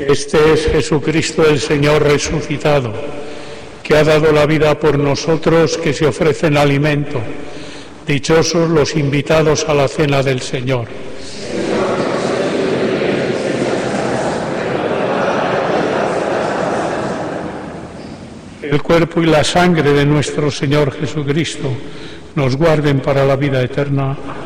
Este es Jesucristo el Señor resucitado, que ha dado la vida por nosotros, que se ofrecen alimento. Dichosos los invitados a la cena del Señor. El cuerpo y la sangre de nuestro Señor Jesucristo nos guarden para la vida eterna.